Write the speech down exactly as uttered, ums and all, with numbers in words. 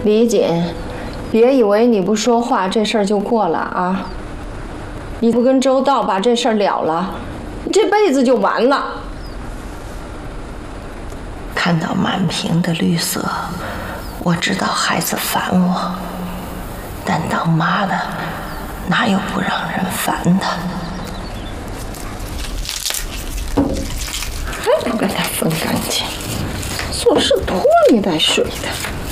李锦，别以为你不说话这事儿就过了啊！你不跟周道把这事儿了了，你这辈子就完了。 看到满屏的绿色，我知道孩子烦我，但当妈的哪有不让人烦的？ 还不给他分干净，做事拖泥带水的。